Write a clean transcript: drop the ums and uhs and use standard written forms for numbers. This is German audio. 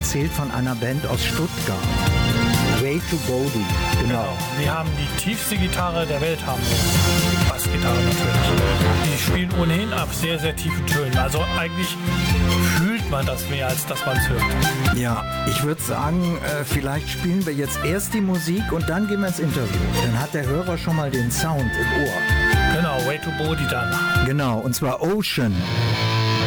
erzählt von einer Band aus Stuttgart. Way to Bodhi, genau. Die haben die tiefste Gitarre der Welt, haben sie. Bassgitarre natürlich. Die spielen ohnehin ab sehr, sehr tiefen Tönen. Also eigentlich fühlt man das mehr, als dass man es hört. Ja, ich würde sagen, vielleicht spielen wir jetzt erst die Musik und dann gehen wir ins Interview. Dann hat der Hörer schon mal den Sound im Ohr. Genau, Way to Bodhi dann. Genau, und zwar Ocean.